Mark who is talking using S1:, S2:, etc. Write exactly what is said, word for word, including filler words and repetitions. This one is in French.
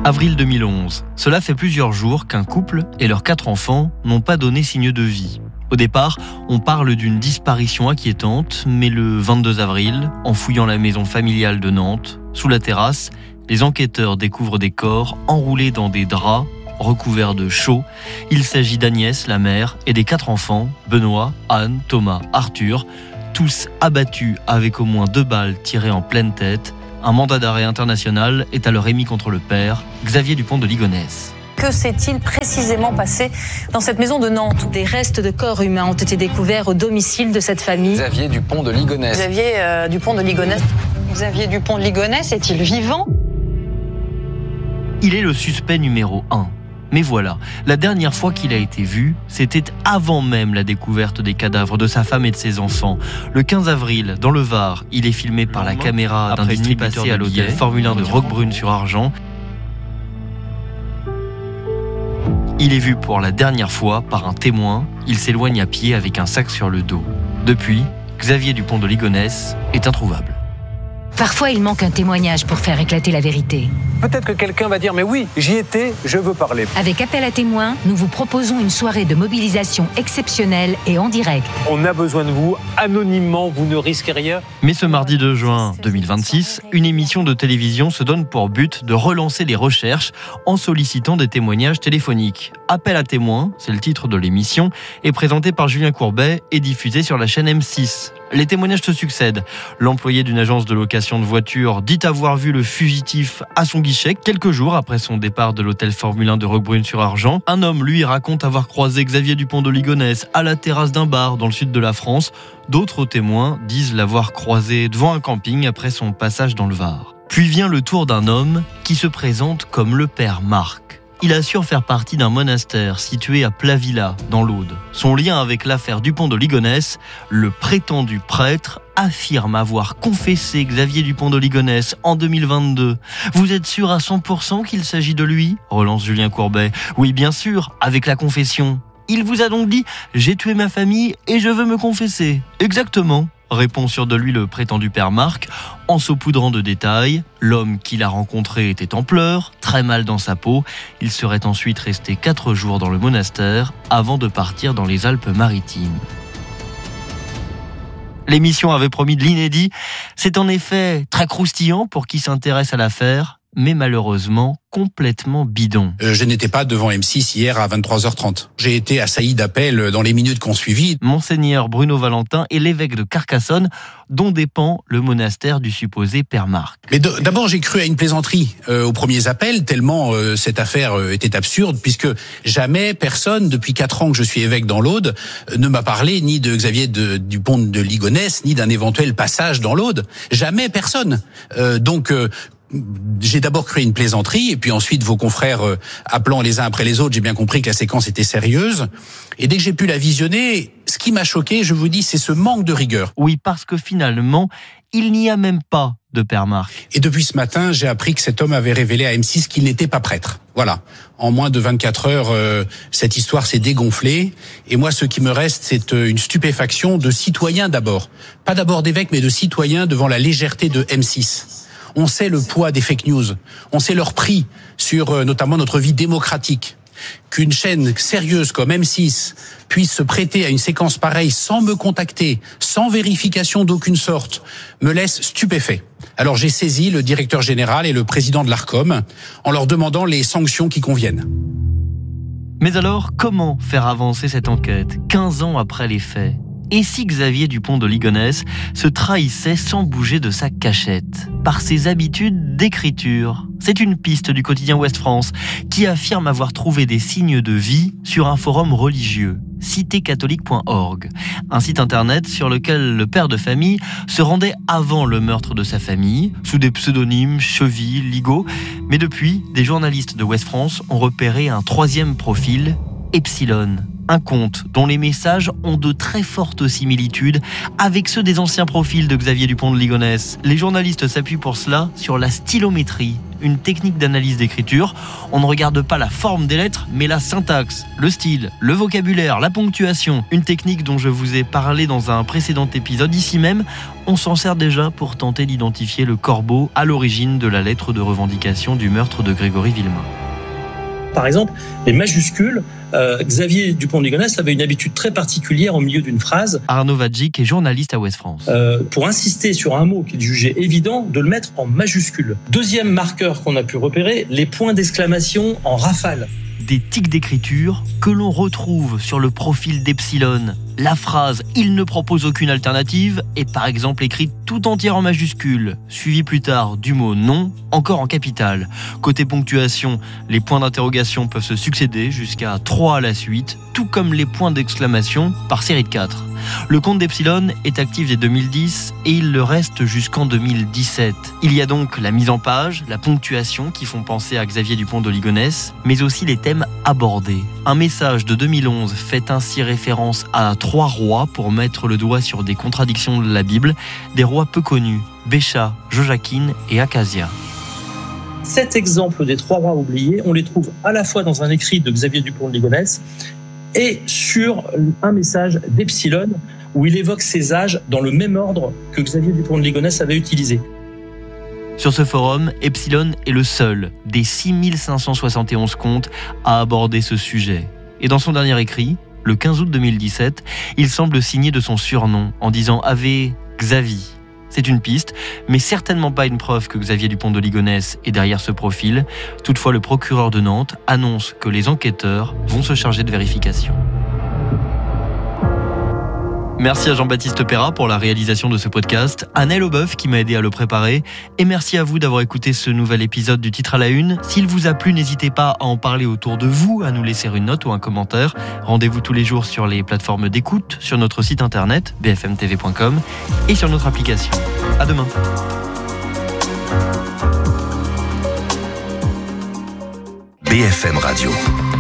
S1: Avril deux mille onze. Cela fait plusieurs jours qu'un couple et leurs quatre enfants n'ont pas donné signe de vie. Au départ, on parle d'une disparition inquiétante, mais le vingt-deux avril, en fouillant la maison familiale de Nantes, sous la terrasse, les enquêteurs découvrent des corps enroulés dans des draps, recouverts de chaux. Il s'agit d'Agnès, la mère, et des quatre enfants, Benoît, Anne, Thomas, Arthur, tous abattus avec au moins deux balles tirées en pleine tête. Un mandat d'arrêt international est alors émis contre le père, Xavier Dupont de Ligonnès.
S2: Que s'est-il précisément passé dans cette maison de Nantes? Des restes de corps humains ont été découverts au domicile de cette famille.
S3: Xavier Dupont de Ligonnès.
S2: Xavier euh, Dupont de Ligonnès.
S4: Xavier Dupont de Ligonnès est-il vivant?
S1: Il est le suspect numéro un. Mais voilà, la dernière fois qu'il a été vu, c'était avant même la découverte des cadavres de sa femme et de ses enfants. Le quinze avril, dans le Var, il est filmé par la caméra d'un distributeur passé à l'hôtel Formule un de Roquebrune-sur-Argent. Il est vu pour la dernière fois par un témoin. Il s'éloigne à pied avec un sac sur le dos. Depuis, Xavier Dupont de Ligonnès est introuvable.
S5: Parfois, il manque un témoignage pour faire éclater la vérité.
S6: Peut-être que quelqu'un va dire « mais oui, j'y étais, je veux parler ».
S5: Avec Appel à témoins, nous vous proposons une soirée de mobilisation exceptionnelle et en direct.
S6: On a besoin de vous, anonymement, vous ne risquez rien.
S1: Mais ce mardi deux juin deux mille vingt-six, une émission de télévision se donne pour but de relancer les recherches en sollicitant des témoignages téléphoniques. Appel à témoins, c'est le titre de l'émission, est présenté par Julien Courbet et diffusé sur la chaîne M six. Les témoignages se succèdent. L'employé d'une agence de location de voitures dit avoir vu le fugitif à son guichet quelques jours après son départ de l'hôtel Formule un de Roquebrune-sur-Argent. Un homme, lui, raconte avoir croisé Xavier Dupont de Ligonnès à la terrasse d'un bar dans le sud de la France. D'autres témoins disent l'avoir croisé devant un camping après son passage dans le Var. Puis vient le tour d'un homme qui se présente comme le père Marc. Il assure faire partie d'un monastère situé à Plavilla, dans l'Aude. Son lien avec l'affaire Dupont de Ligonnès, le prétendu prêtre affirme avoir confessé Xavier Dupont de Ligonnès en deux mille vingt-deux. Vous êtes sûr à cent pour cent qu'il s'agit de lui ? Relance Julien Courbet. Oui, bien sûr, avec la confession. Il vous a donc dit « J'ai tué ma famille et je veux me confesser ». Exactement, répond sûr de lui le prétendu père Marc, en saupoudrant de détails. L'homme qu'il a rencontré était en pleurs, très mal dans sa peau. Il serait ensuite resté quatre jours dans le monastère avant de partir dans les Alpes-Maritimes. L'émission avait promis de l'inédit. C'est en effet très croustillant pour qui s'intéresse à l'affaire, mais malheureusement complètement bidon.
S7: Euh, je n'étais pas devant M six hier à vingt-trois heures trente. J'ai été assailli d'appels dans les minutes qu'on suivit.
S1: Monseigneur Bruno Valentin est l'évêque de Carcassonne, dont dépend le monastère du supposé père Marc.
S7: Mais de, d'abord, j'ai cru à une plaisanterie euh, aux premiers appels, tellement euh, cette affaire euh, était absurde, puisque jamais personne, depuis quatre ans que je suis évêque dans l'Aude, euh, ne m'a parlé ni de Xavier de, Dupont de Ligonnès, ni d'un éventuel passage dans l'Aude. Jamais personne. Euh, donc... Euh, J'ai d'abord cru une plaisanterie, et puis ensuite vos confrères euh, appelant les uns après les autres, j'ai bien compris que la séquence était sérieuse. Et dès que j'ai pu la visionner, ce qui m'a choqué, je vous dis, c'est ce manque de rigueur.
S1: Oui, parce que finalement, il n'y a même pas de père Marc.
S7: Et depuis ce matin, j'ai appris que cet homme avait révélé à M six qu'il n'était pas prêtre. Voilà. En moins de vingt-quatre heures, euh, cette histoire s'est dégonflée. Et moi, ce qui me reste, c'est euh, une stupéfaction de citoyens d'abord. Pas d'abord d'évêques, mais de citoyens devant la légèreté de M six. On sait le poids des fake news, on sait leur prix sur euh, notamment notre vie démocratique. Qu'une chaîne sérieuse comme M six puisse se prêter à une séquence pareille sans me contacter, sans vérification d'aucune sorte, me laisse stupéfait. Alors j'ai saisi le directeur général et le président de l'Arcom en leur demandant les sanctions qui conviennent.
S1: Mais alors, comment faire avancer cette enquête, quinze ans après les faits ? Et si Xavier Dupont de Ligonnès se trahissait sans bouger de sa cachette, par ses habitudes d'écriture ? C'est une piste du quotidien Ouest France qui affirme avoir trouvé des signes de vie sur un forum religieux, cité catholique point org, un site internet sur lequel le père de famille se rendait avant le meurtre de sa famille, sous des pseudonymes Cheville, Ligo. Mais depuis, des journalistes de Ouest France ont repéré un troisième profil, Epsilon. Un compte dont les messages ont de très fortes similitudes avec ceux des anciens profils de Xavier Dupont de Ligonnès. Les journalistes s'appuient pour cela sur la stylométrie une technique d'analyse d'écriture. On ne regarde pas la forme des lettres, mais la syntaxe, le style, le vocabulaire, la ponctuation. Une technique dont je vous ai parlé dans un précédent épisode. Ici même, on s'en sert déjà pour tenter d'identifier le corbeau à l'origine de la lettre de revendication du meurtre de Grégory Villemain.
S3: Par exemple, les majuscules, euh, Xavier Dupont de Ligonnès avait une habitude très particulière au milieu d'une phrase.
S1: Arnaud Vadjic est journaliste à Ouest France.
S3: Euh, pour insister sur un mot qu'il jugeait évident, de le mettre en majuscule. Deuxième marqueur qu'on a pu repérer, les points d'exclamation en rafale.
S1: Des tics d'écriture que l'on retrouve sur le profil d'Epsilon. La phrase « il ne propose aucune alternative » est par exemple écrite tout entière en majuscule, suivie plus tard du mot « non » encore en capitale. Côté ponctuation, les points d'interrogation peuvent se succéder jusqu'à trois à la suite, tout comme les points d'exclamation par série de quatre. Le compte d'Epsilon est actif dès deux mille dix et il le reste jusqu'en deux mille dix-sept. Il y a donc la mise en page, la ponctuation qui font penser à Xavier Dupont de Ligonnès, mais aussi les thèmes abordés. Un message de deux mille onze fait ainsi référence à trois rois pour mettre le doigt sur des contradictions de la Bible, des rois peu connus, Bécha, Joachim et Acasia.
S3: Cet exemple des trois rois oubliés, on les trouve à la fois dans un écrit de Xavier Dupont de Ligonnès et sur un message d'Epsilon où il évoque ses âges dans le même ordre que Xavier Dupont de Ligonnès avait utilisé.
S1: Sur ce forum, Epsilon est le seul des six mille cinq cent soixante et onze comptes à aborder ce sujet. Et dans son dernier écrit, le quinze août deux mille dix-sept, il semble signer de son surnom en disant « Ave Xavi ». C'est une piste, mais certainement pas une preuve que Xavier Dupont de Ligonnès est derrière ce profil. Toutefois, le procureur de Nantes annonce que les enquêteurs vont se charger de vérification. Merci à Jean-Baptiste Perrat pour la réalisation de ce podcast, à Nel Aubeuf qui m'a aidé à le préparer, et merci à vous d'avoir écouté ce nouvel épisode du Titre à la Une. S'il vous a plu, n'hésitez pas à en parler autour de vous, à nous laisser une note ou un commentaire. Rendez-vous tous les jours sur les plateformes d'écoute, sur notre site internet b f m t v point com et sur notre application. À demain.
S8: B F M Radio.